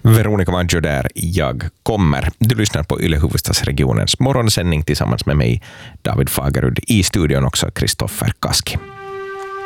Veronica Maggio där, jag kommer. Du lyssnar på Yle Hufvudstadsregionens morgonsändning tillsammans med mig, David Fagerud. I studion också Kristoffer Kaski.